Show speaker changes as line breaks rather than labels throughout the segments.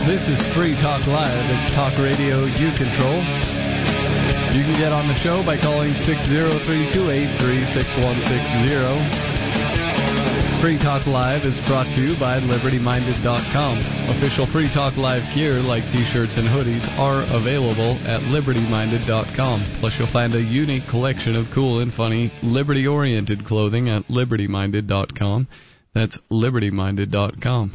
This is Free Talk Live. It's talk radio you control. You can get on the show by calling 603-283-6160. Free Talk Live is brought to you by LibertyMinded.com. Official Free Talk Live gear like t-shirts and hoodies are available at LibertyMinded.com. Plus you'll find a unique collection of cool and funny liberty-oriented clothing at LibertyMinded.com. That's LibertyMinded.com.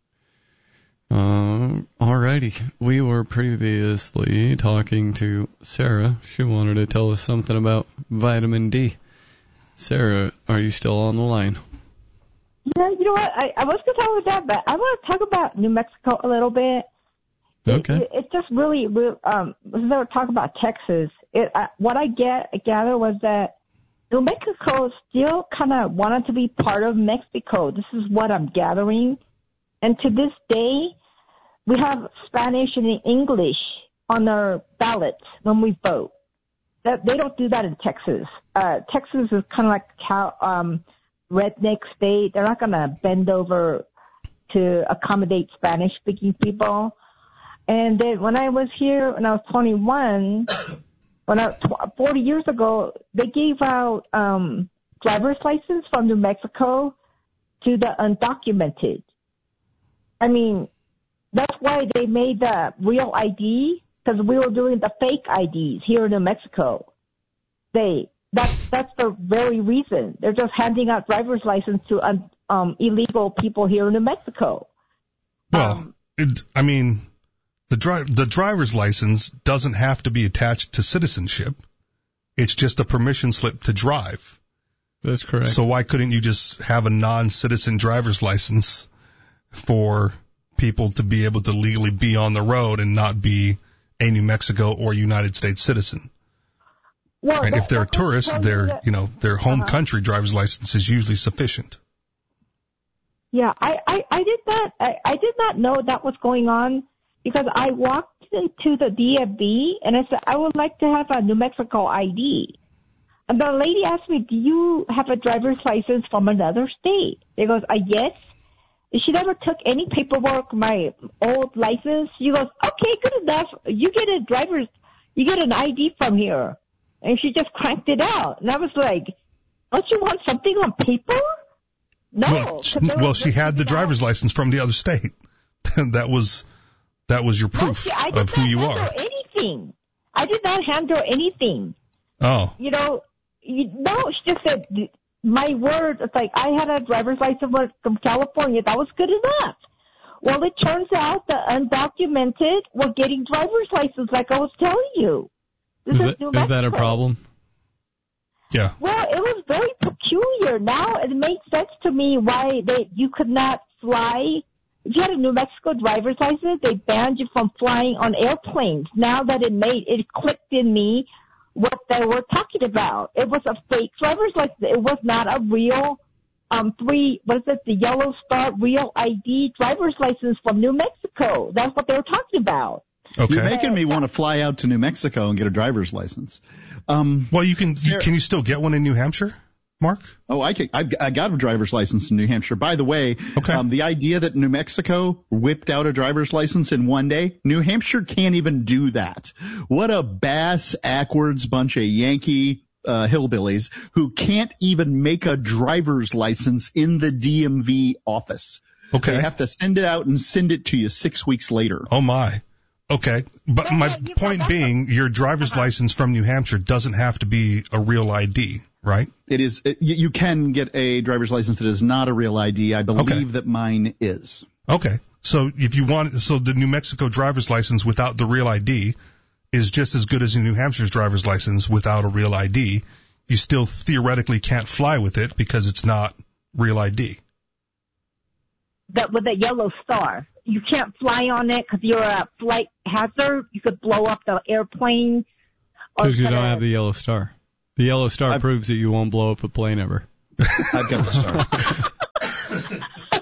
Alrighty. We were previously talking to Sarah. She wanted to tell us something about vitamin D. Sarah, are you still on the line?
Yeah, you know what? I was going to talk about that, but I want to talk about New Mexico a little bit.
Okay.
It's just really talk about Texas. What I gather was that New Mexico still kind of wanted to be part of Mexico. This is what I'm gathering. And to this day, we have Spanish and English on our ballots when we vote. They don't do that in Texas. Texas is kind of like redneck state. They're not going to bend over to accommodate Spanish-speaking people. And then when I was here, when I was 21, 40 years ago, they gave out driver's license from New Mexico to the undocumented. I mean, that's why they made the real ID, because we were doing the fake IDs here in New Mexico. That's the very reason. They're just handing out driver's license to illegal people here in New Mexico.
Well, the driver's license doesn't have to be attached to citizenship. It's just a permission slip to drive.
That's correct.
So why couldn't you just have a non-citizen driver's license for people to be able to legally be on the road and not be a New Mexico or United States citizen?
Well,
and if they're a tourist, their home country driver's license is usually sufficient.
Yeah, I did not know that was going on, because I walked into the DMV and I said, I would like to have a New Mexico ID. And the lady asked me, do you have a driver's license from another state? She goes, yes. She never took any paperwork, my old license. She goes, okay, good enough. You get an ID from here. And she just cranked it out. And I was like, don't you want something on paper? No.
Well, she had the driver's license from the other state. That was your proof of who you are.
Anything. I did not hand her anything.
Oh.
She just said, my word, it's like I had a driver's license from California. That was good enough. Well, it turns out the undocumented were getting driver's license, like I was telling you.
Is that a problem?
Yeah.
Well, it was very peculiar. Now it makes sense to me why you could not fly. If you had a New Mexico driver's license, they banned you from flying on airplanes. Now that it clicked in me what they were talking about. It was a fake driver's license. It was not a real the Yellow Star Real ID driver's license from New Mexico. That's what they were talking about.
Okay.
You're making me want to fly out to New Mexico and get a driver's license.
Well, can you still get one in New Hampshire, Mark?
Oh, I got a driver's license in New Hampshire. By the way, the idea that New Mexico whipped out a driver's license in one day, New Hampshire can't even do that. What a bass-ackwards bunch of Yankee hillbillies who can't even make a driver's license in the DMV office.
Okay.
They have to send it out and send it to you 6 weeks later.
Oh, my. Okay, but my point being, your driver's license from New Hampshire doesn't have to be a real ID, right?
It is. You can get a driver's license that is not a real ID. I believe that mine is.
Okay, so the New Mexico driver's license without the real ID is just as good as a New Hampshire's driver's license without a real ID. You still theoretically can't fly with it because it's not real ID.
With a yellow star. You can't fly on it because you're a flight hazard. You could blow up the airplane.
Because you don't have the yellow star. The yellow star proves that you won't blow up a plane ever.
I've got the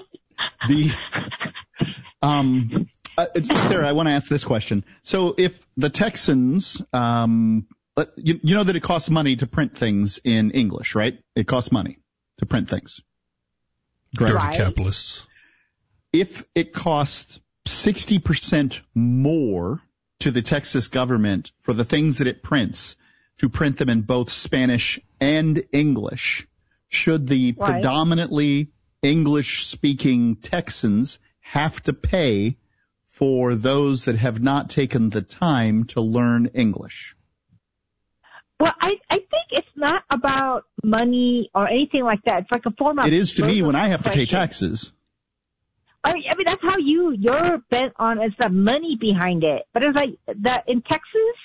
star. Sarah, I want to ask this question. So if the Texans, you know that it costs money to print things in English, right? It costs money to print things.
Dirty capitalists.
If it costs 60% more to the Texas government for the things that it prints to print them in both Spanish and English. Should the predominantly English-speaking Texans have to pay for those that have not taken the time to learn English?
Well, I think it's not about money or anything like that. It's like a form of...
It is to me when I have to pay taxes.
I mean, that's how you're bent on is the money behind it. But it's like in Texas,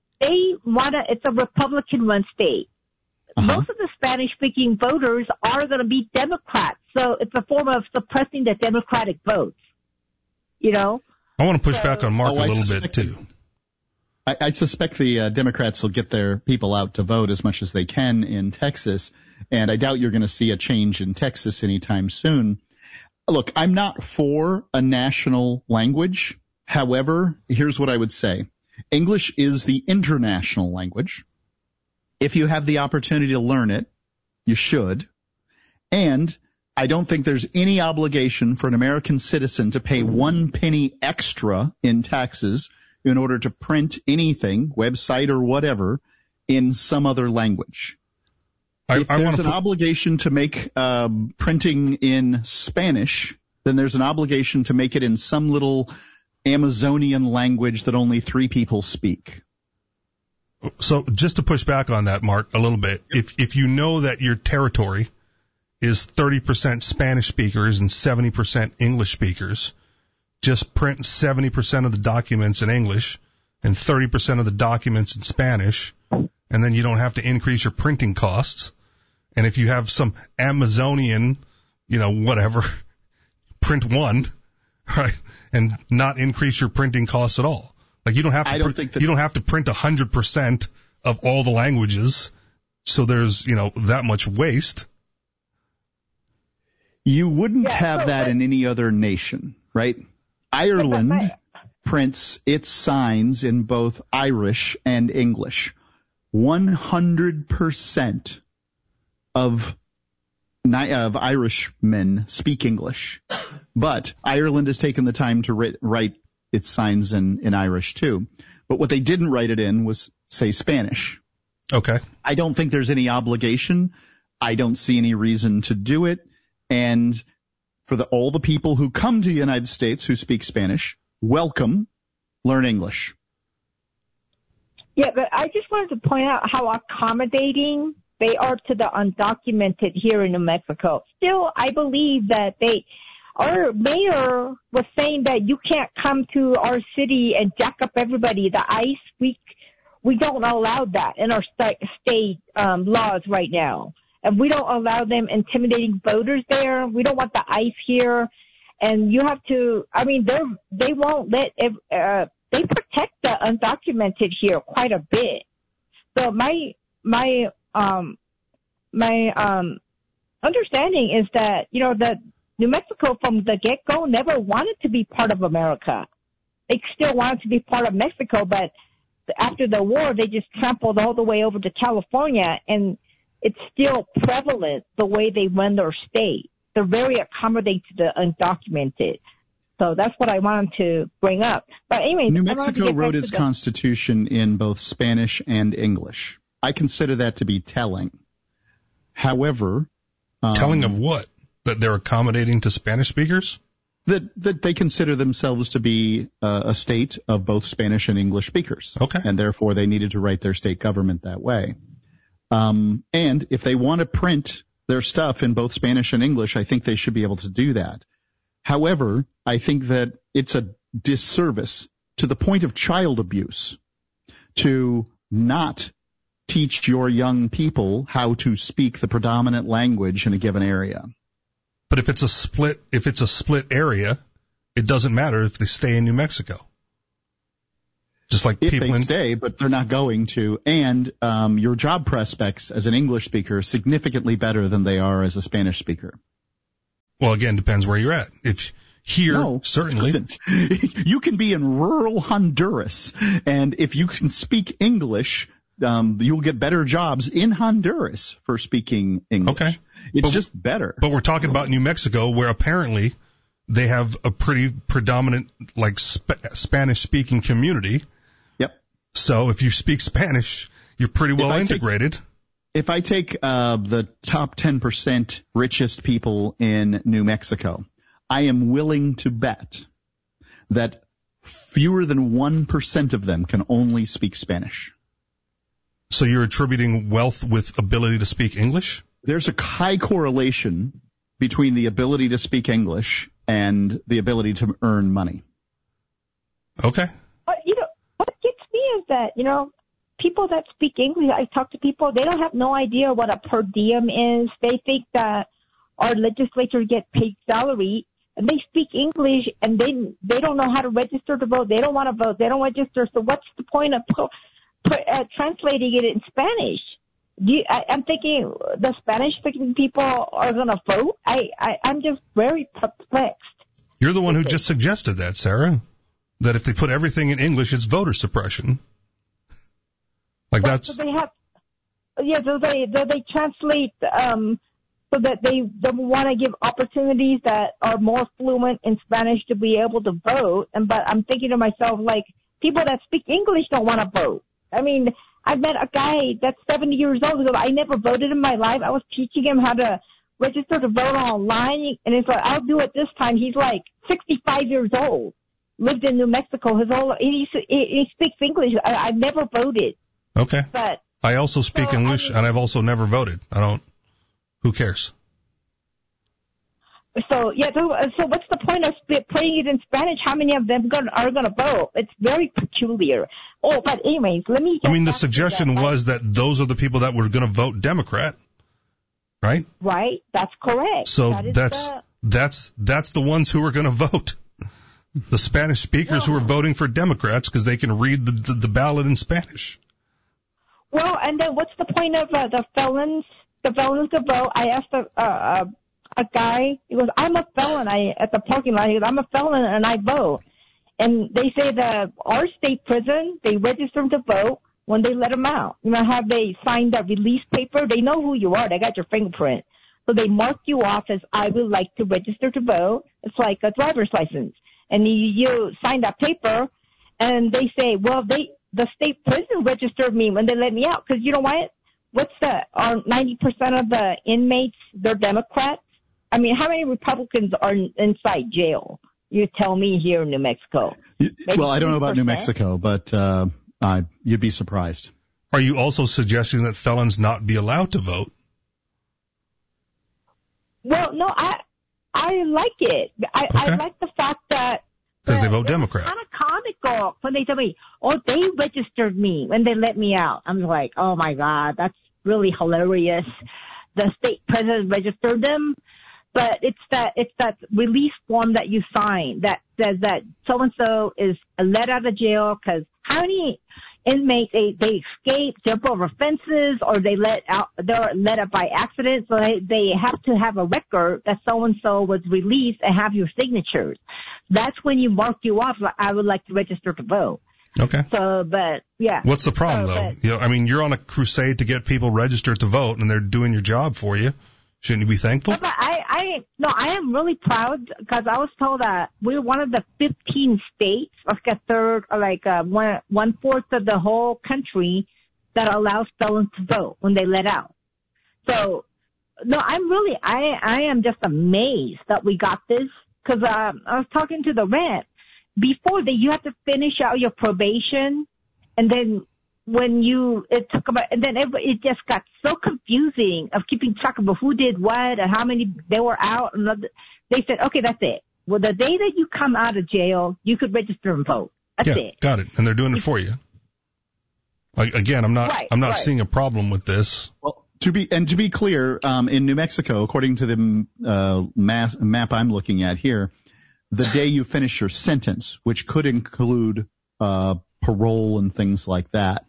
it's a Republican-run state. Most of the Spanish-speaking voters are going to be Democrats. So it's a form of suppressing the Democratic votes. You know?
I want to push back on Mark a little bit, too.
I suspect the Democrats will get their people out to vote as much as they can in Texas, and I doubt you're going to see a change in Texas anytime soon. Look, I'm not for a national language. However, here's what I would say. English is the international language. If you have the opportunity to learn it, you should. And I don't think there's any obligation for an American citizen to pay 1 penny extra in taxes in order to print anything, website or whatever, in some other language. If there's an obligation to make printing in Spanish, then there's an obligation to make it in some little Amazonian language that only 3 people speak.
So just to push back on that, Mark, a little bit, if you know that your territory is 30% Spanish speakers and 70% English speakers, just print 70% of the documents in English and 30% of the documents in Spanish, and then you don't have to increase your printing costs. And if you have some Amazonian, whatever, print 1, right, and not increase your printing costs at all. Like you don't have to print 100% of all the languages, so there's that much waste.
You wouldn't have that in any other nation, right? Ireland prints its signs in both Irish and English. 100% of Irishmen speak English, but Ireland has taken the time to write its signs in Irish too. But what they didn't write it in was, say, Spanish.
Okay.
I don't think there's any obligation. I don't see any reason to do it. And for all the people who come to the United States who speak Spanish, welcome, learn English.
Yeah, but I just wanted to point out how accommodating they are to the undocumented here in New Mexico. Still, I believe that our mayor was saying that you can't come to our city and jack up everybody. The ICE, we don't allow that in our state laws right now. And we don't allow them intimidating voters there. We don't want the ICE here. And you have to, they won't let, they protect the undocumented here quite a bit. So my understanding is that, that New Mexico from the get-go never wanted to be part of America. They still wanted to be part of Mexico, but after the war, they just trampled all the way over to California, and it's still prevalent the way they run their state. They're very accommodating to the undocumented. So that's what I wanted to bring up. But anyway,
New Mexico wrote its constitution in both Spanish and English. I consider that to be telling. However,
telling of what? That they're accommodating to Spanish speakers?
That they consider themselves to be a state of both Spanish and English speakers.
Okay.
And therefore they needed to write their state government that way. And if they want to print their stuff in both Spanish and English, I think they should be able to do that. However, I think that it's a disservice to the point of child abuse to not teach your young people how to speak the predominant language in a given area.
But if it's a split area, it doesn't matter if they stay in New Mexico. Just like
if
people
they stay, but they're not going to. And your job prospects as an English speaker are significantly better than they are as a Spanish speaker.
Well, again, depends where you're at. If here, certainly.
You can be in rural Honduras, and if you can speak English, you'll get better jobs in Honduras for speaking English.
Okay.
It's just better.
But we're talking about New Mexico, where apparently they have a pretty predominant, like, Spanish-speaking community.
Yep.
So if you speak Spanish, you're pretty well integrated.
If I take the top 10% richest people in New Mexico, I am willing to bet that fewer than 1% of them can only speak Spanish.
So you're attributing wealth with ability to speak English?
There's a high correlation between the ability to speak English and the ability to earn money.
Okay.
But, what gets me is that, people that speak English, I talk to people, they don't have no idea what a per diem is. They think that our legislature get paid salary, and they speak English, and they don't know how to register to vote. They don't want to vote. They don't register. So what's the point of translating it in Spanish? I'm thinking the Spanish-speaking people are going to vote. I'm just very perplexed.
You're the one who just suggested that, Sarah, that if they put everything in English, it's voter suppression. Like
well,
that's.
So they have, so they translate so that they want to give opportunities that are more fluent in Spanish to be able to vote. But I'm thinking to myself, like, people that speak English don't want to vote. I mean, I met a guy that's 70 years old who goes, I never voted in my life. I was teaching him how to register to vote online, and he's like, I'll do it this time. He's like 65 years old, lived in New Mexico his whole life. He speaks English. I've never voted.
Okay.
But
I also speak English, and I've also never voted. Who cares?
So what's the point of putting it in Spanish? How many of them are going to vote? It's very peculiar. Oh, but anyways, let me.
The suggestion was that those are the people that were going to vote Democrat, right?
Right, that's correct.
So that's the ones who are going to vote. The Spanish speakers who are voting for Democrats because they can read the ballot in Spanish.
Well, and then what's the point of the felons? The felons to vote. I asked a guy. He goes, "I'm a felon." At the parking lot, he goes, "I'm a felon and I vote." And they say that our state prison, they register them to vote when they let them out. Have they signed a release paper? They know who you are. They got your fingerprint. So they mark you off as I would like to register to vote. It's like a driver's license. And you sign that paper, and they say, well, the state prison registered me when they let me out. Because you know what? 90% of the inmates, they're Democrats. I mean, how many Republicans are inside jail? You tell me here in New Mexico.
Well, I don't know about New Mexico, but you'd be surprised.
Are you also suggesting that felons not be allowed to vote?
Well, no, I like it. I like the fact that
because they vote Democrat.
It's kind of comical when they tell me, "Oh, they registered me when they let me out." I'm like, "Oh my God, that's really hilarious." The state president registered them. But it's that release form that you sign that says that so-and-so is let out of jail because how many inmates, they escape, jump over fences, or they're let out by accident. So they have to have a record that so-and-so was released and have your signatures. That's when you mark you off. Like, I would like to register to vote.
Okay.
So, but yeah.
What's the problem though? You're on a crusade to get people registered to vote and they're doing your job for you. Shouldn't you be thankful?
Yeah, but I am really proud because I was told that we're one of the 15 states, like a third, or like 1/4 of the whole country that allows felons to vote when they let out. So, no, I am just amazed that we got this because I was talking to the rep. Before that, you have to finish out your probation, and then it just got so confusing of keeping track of who did what and how many they were out. And they said, okay, that's it. Well, the day that you come out of jail, you could register and vote. That's it.
Got it. And they're doing it for you. Again, I'm not seeing a problem with this.
Well, to be clear, in New Mexico, according to the map I'm looking at here, the day you finish your sentence, which could include parole and things like that.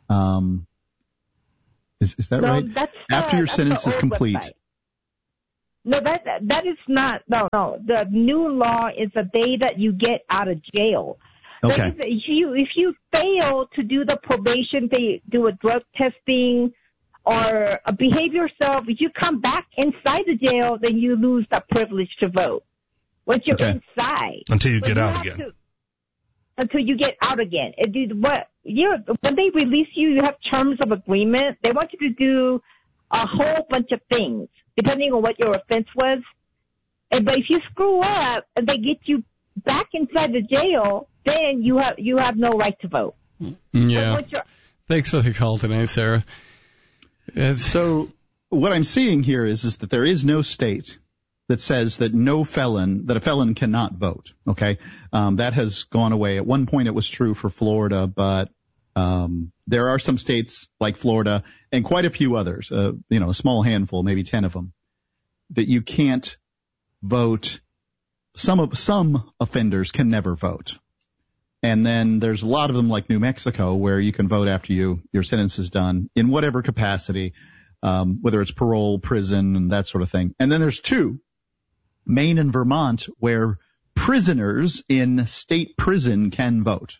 Is that right? After your sentence is complete.
Website. No, that is not. No. The new law is the day that you get out of jail.
Okay.
If you fail to do the probation, they do a drug testing or behave yourself. If you come back inside the jail, then you lose the privilege to vote. once you're inside.
Until you get out again.
Until you get out again. When they release you, you have terms of agreement. They want you to do a whole bunch of things, depending on what your offense was. But if you screw up and they get you back inside the jail, then you have no right to vote.
Yeah. Thanks for the call tonight, Sarah.
So what I'm seeing here is that there is no state that says that a felon cannot vote. Okay. That has gone away. At one point it was true for Florida, but there are some states like Florida and quite a few others, a small handful, maybe 10 of them, that you can't vote. Some offenders can never vote. And then there's a lot of them like New Mexico where you can vote after your sentence is done in whatever capacity, whether it's parole, prison, and that sort of thing. And then there's two, Maine and Vermont, where prisoners in state prison can vote.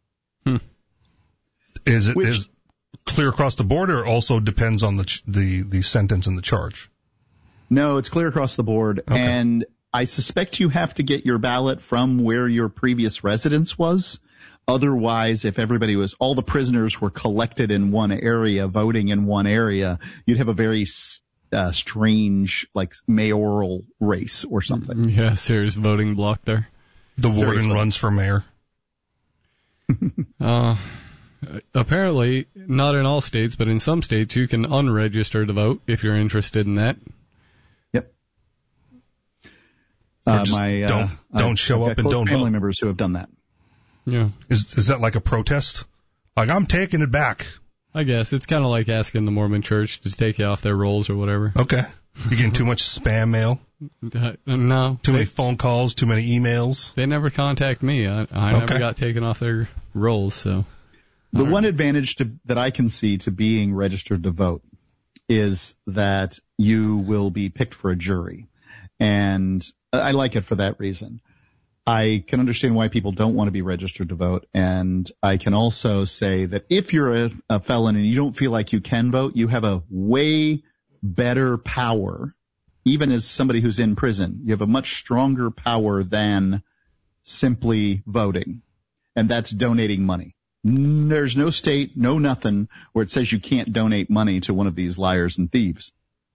Is it clear across the board, or also depends on the sentence and the charge?
No, it's clear across the board. Okay. And I suspect you have to get your ballot from where your previous residence was. Otherwise, if all the prisoners were collected in one area, voting in one area, you'd have a very strange, like, mayoral race or something.
Yeah, serious voting block there.
The warden runs for mayor.
Apparently, not in all states, but in some states, you can unregister to vote if you're interested in that.
Yep.
Don't show up and don't vote.
Family members who have done that.
Yeah.
Is that like a protest? Like, I'm taking it back.
I guess it's kind of like asking the Mormon Church to take you off their rolls or whatever.
Okay. You getting too much spam mail?
No.
Too many phone calls? Too many emails?
They never contact me. I never got taken off their rolls. So
the one advantage that I can see to being registered to vote is that you will be picked for a jury, and I like it for that reason. I can understand why people don't want to be registered to vote, and I can also say that if you're a felon and you don't feel like you can vote, you have a way better power, even as somebody who's in prison. You have a much stronger power than simply voting, and that's donating money. There's no state, no nothing, where it says you can't donate money to one of these liars and thieves.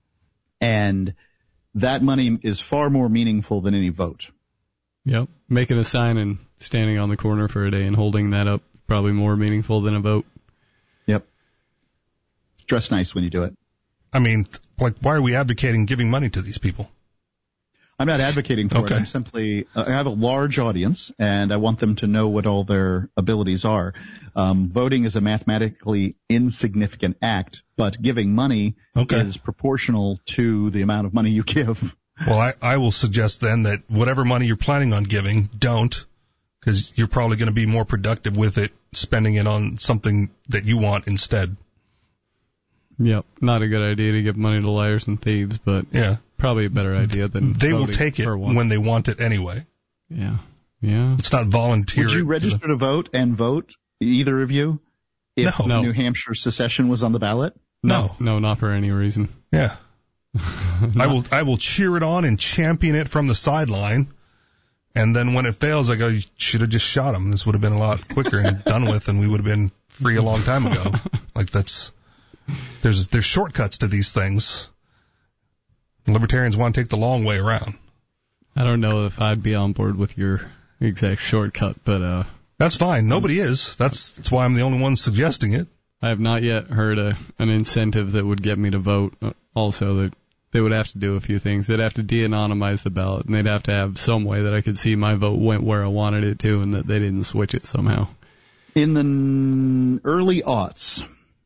And that money is far more meaningful than any vote.
Yep. Making a sign and standing on the corner for a day and holding that up, probably more meaningful than a vote.
Yep. Dress nice when you do it.
I mean, like, why are we advocating giving money to these people?
I'm not advocating for it. I'm simply, I have a large audience, and I want them to know what all their abilities are. Voting is a mathematically insignificant act, but giving money is proportional to the amount of money you give.
Well, I will suggest then that whatever money you're planning on giving, don't, because you're probably going to be more productive with it, spending it on something that you want instead.
Yep, not a good idea to give money to liars and thieves, but probably a better idea than
they will take it when they want it anyway.
Yeah. It's not volunteer.
Would you register to vote and vote, either of you, if New Hampshire secession was on the ballot?
No, not for any reason.
Yeah. I will cheer it on and champion it from the sideline, and then when it fails, I go, you should have just shot him. This would have been a lot quicker and done with, and we would have been free a long time ago. Like, there's shortcuts to these things. Libertarians want to take the long way around.
I don't know if I'd be on board with your exact shortcut, but
that's fine. Nobody is. That's why I'm the only one suggesting it.
I have not yet heard an incentive that would get me to vote. Also, that they would have to do a few things. They'd have to de-anonymize the ballot, and they'd have to have some way that I could see my vote went where I wanted it to, and that they didn't switch it somehow.
In the early aughts,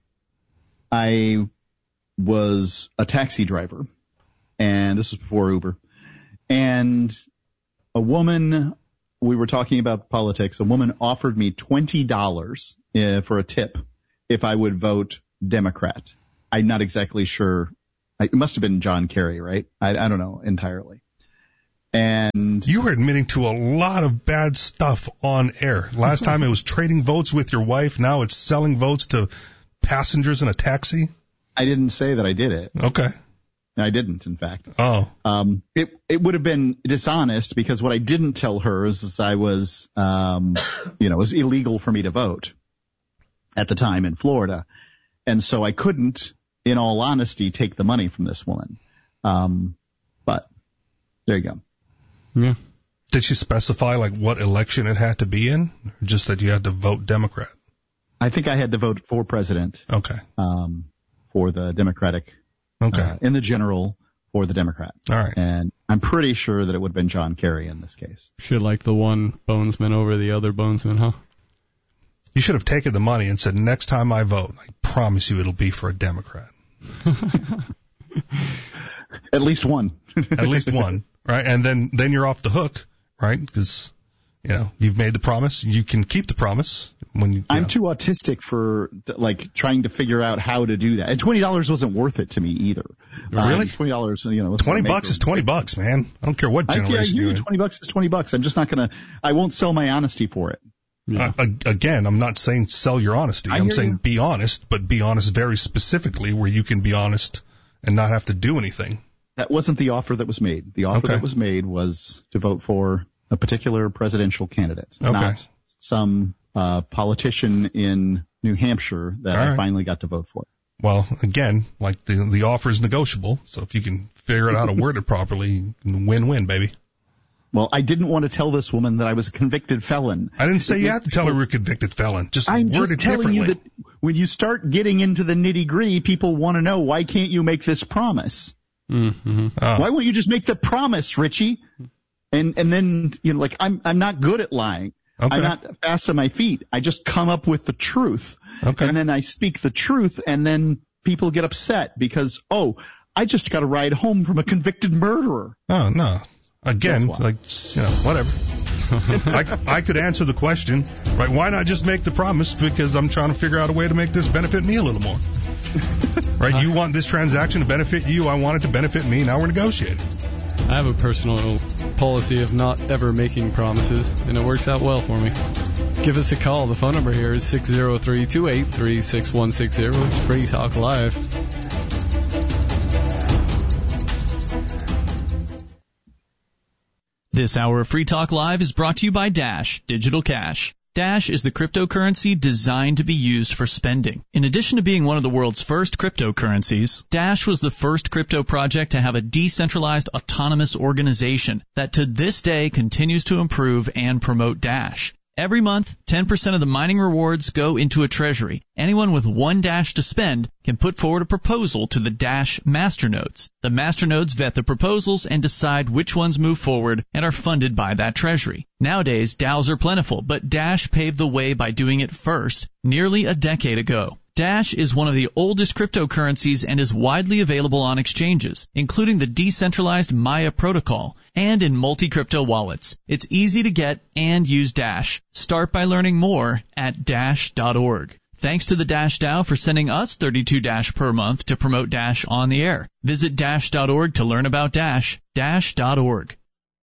I was a taxi driver, and this was before Uber. And a woman, we were talking about politics, a woman offered me $20 for a tip if I would vote Democrat. I'm not exactly sure. It must have been John Kerry, right? I don't know entirely. And
you were admitting to a lot of bad stuff on air. Last time it was trading votes with your wife. Now it's selling votes to passengers in a taxi.
I didn't say that I did it.
Okay.
I didn't, in fact.
Oh.
It would have been dishonest because what I didn't tell her is I was, it was illegal for me to vote at the time in Florida. And so I couldn't, in all honesty, take the money from this woman. But there you go.
Yeah.
Did she specify like what election it had to be in? Or just that you had to vote Democrat?
I think I had to vote for president.
Okay.
For the Democratic.
Okay.
In the general for the Democrat.
All right.
And I'm pretty sure that it would have been John Kerry in this case.
Should like the one bonesman over the other bonesman, huh?
You should have taken the money and said, next time I vote, I promise you it'll be for a Democrat.
At least one.
At least one, right? And then you're off the hook, right? Because, you've made the promise. You can keep the promise. I'm
too autistic for, trying to figure out how to do that. And $20 wasn't worth it to me either.
Really?
$20,
$20 is $20, man. I don't care what generation you're in.
$20 is $20. I'm just not I won't sell my honesty for it.
Yeah.
Again, I'm not saying sell your honesty. I'm saying be honest, but be honest very specifically where you can be honest and not have to do anything.
That wasn't the offer that was made. The offer that was made was to vote for a particular presidential candidate, not some politician in New Hampshire that I finally got to vote for.
Well, again, the offer is negotiable, so if you can figure out how to word it properly, win-win, baby.
Well, I didn't want to tell this woman that I was a convicted felon.
I didn't say you have to tell her you're a convicted felon.
I'm
word
just
it
telling
differently.
you that when you start getting into the nitty-gritty, people want to know, why can't you make this promise?
Mm-hmm.
Why won't you just make the promise, Richie? And then, I'm not good at lying.
Okay.
I'm not fast on my feet. I just come up with the truth.
Okay.
And then I speak the truth, and then people get upset because, I just got a ride home from a convicted murderer.
Oh, no. Again, whatever. I could answer the question, right? Why not just make the promise? Because I'm trying to figure out a way to make this benefit me a little more. Right? You want this transaction to benefit you. I want it to benefit me. Now we're negotiating.
I have a personal policy of not ever making promises, and it works out well for me. Give us a call. The phone number here is 603-283-6160. It's Free Talk Live.
This hour of Free Talk Live is brought to you by Dash Digital Cash. Dash is the cryptocurrency designed to be used for spending. In addition to being one of the world's first cryptocurrencies, Dash was the first crypto project to have a decentralized autonomous organization that to this day continues to improve and promote Dash. Every month, 10% of the mining rewards go into a treasury. Anyone with one Dash to spend can put forward a proposal to the Dash masternodes. The masternodes vet the proposals and decide which ones move forward and are funded by that treasury. Nowadays, DAOs are plentiful, but Dash paved the way by doing it first, nearly a decade ago. Dash is one of the oldest cryptocurrencies and is widely available on exchanges, including the decentralized Maya protocol and in multi-crypto wallets. It's easy to get and use Dash. Start by learning more at Dash.org. Thanks to the Dash DAO for sending us 32 Dash per month to promote Dash on the air. Visit Dash.org to learn about Dash. Dash.org.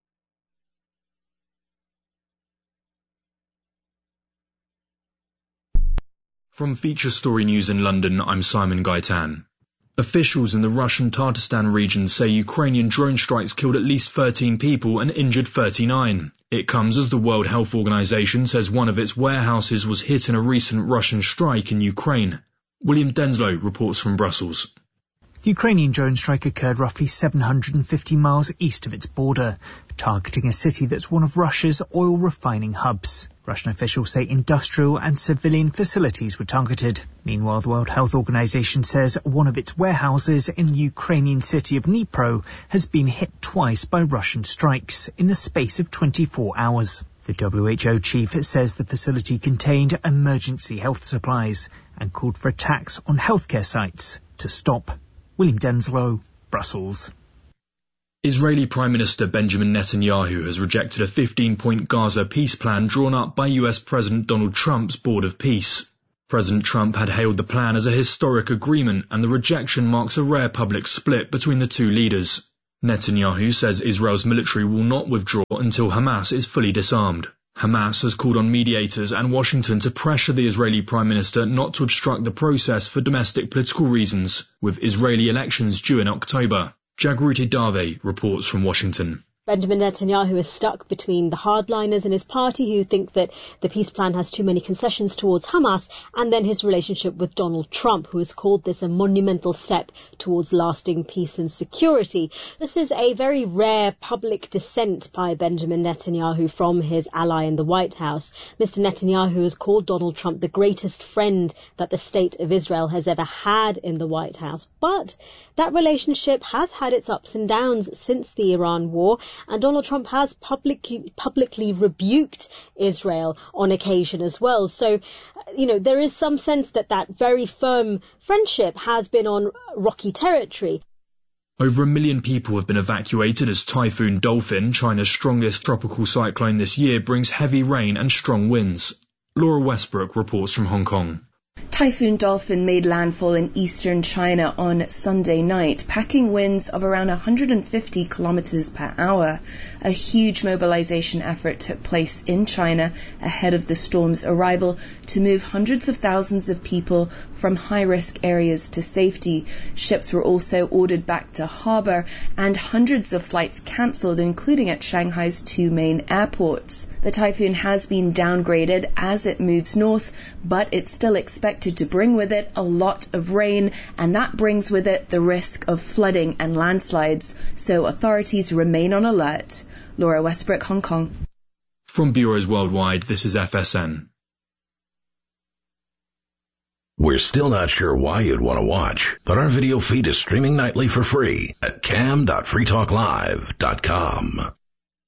From Feature Story News in London, I'm Simon Gaitan. Officials in the Russian Tatarstan region say Ukrainian drone strikes killed at least 13 people and injured 39. It comes as the World Health Organization says one of its warehouses was hit in a recent Russian strike in Ukraine. William Denslow reports from Brussels.
The Ukrainian drone strike occurred roughly 750 miles east of its border, targeting a city that's one of Russia's oil refining hubs. Russian officials say industrial and civilian facilities were targeted. Meanwhile, the World Health Organization says one of its warehouses in the Ukrainian city of Dnipro has been hit twice by Russian strikes in the space of 24 hours. The WHO chief says the facility contained emergency health supplies and called for attacks on healthcare sites to stop. William Denslow, Brussels.
Israeli Prime Minister Benjamin Netanyahu has rejected a 15-point Gaza peace plan drawn up by US President Donald Trump's Board of Peace. President Trump had hailed the plan as a historic agreement, and the rejection marks a rare public split between the two leaders. Netanyahu says Israel's military will not withdraw until Hamas is fully disarmed. Hamas has called on mediators and Washington to pressure the Israeli Prime Minister not to obstruct the process for domestic political reasons, with Israeli elections due in October. Jagruti Dave reports from Washington.
Benjamin Netanyahu is stuck between the hardliners in his party who think that the peace plan has too many concessions towards Hamas, and then his relationship with Donald Trump, who has called this a monumental step towards lasting peace and security. This is a very rare public dissent by Benjamin Netanyahu from his ally in the White House. Mr. Netanyahu has called Donald Trump the greatest friend that the state of Israel has ever had in the White House. But that relationship has had its ups and downs since the Iran war, and Donald Trump has publicly rebuked Israel on occasion as well. So, there is some sense that that very firm friendship has been on rocky territory.
Over 1 million people have been evacuated as Typhoon Dolphin, China's strongest tropical cyclone this year, brings heavy rain and strong winds. Laura Westbrook reports from Hong Kong.
Typhoon Dolphin made landfall in eastern China on Sunday night, packing winds of around 150 kilometers per hour. A huge mobilization effort took place in China ahead of the storm's arrival to move hundreds of thousands of people from high-risk areas to safety. Ships were also ordered back to harbor and hundreds of flights cancelled, including at Shanghai's 2 main airports. The typhoon has been downgraded as it moves north, but it's still expected to bring with it a lot of rain, and that brings with it the risk of flooding and landslides, so authorities remain on alert. Laura Westbrook, Hong Kong.
From Bureaus Worldwide, this is FSN.
We're still not sure why you'd want to watch, but our video feed is streaming nightly for free at cam.freetalklive.com.